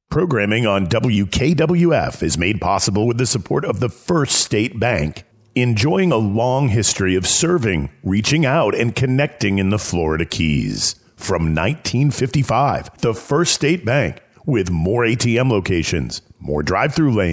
Programming on WKWF is made possible with the support of the First State Bank, enjoying a long history of serving, reaching out, and connecting in the Florida Keys. From 1955, the First State Bank, with more ATM locations, more drive-through lanes,